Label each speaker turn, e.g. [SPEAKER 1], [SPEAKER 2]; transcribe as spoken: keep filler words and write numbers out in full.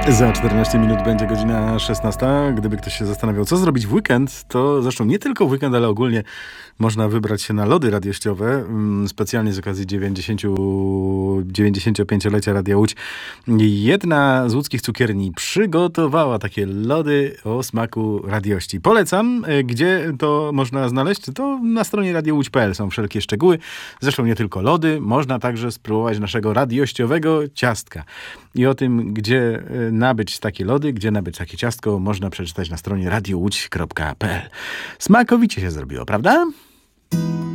[SPEAKER 1] Za czternaście minut będzie godzina szesnasta. Gdyby ktoś się zastanawiał, co zrobić w weekend, to zresztą nie tylko w weekend, ale ogólnie można wybrać się na lody radiościowe. Specjalnie z okazji dziewięćdziesięciopięciolecia Radia Łódź. Jedna z łódzkich cukierni przygotowała takie lody o smaku radiości. Polecam. Gdzie to można znaleźć? To na stronie radio łódź kropka p l są wszelkie szczegóły. Zresztą nie tylko lody. Można także spróbować naszego radiościowego ciastka. I o tym, gdzie nabyć takie lody, gdzie nabyć takie ciastko, można przeczytać na stronie radio łódź kropka p l. Smakowicie się zrobiło, prawda?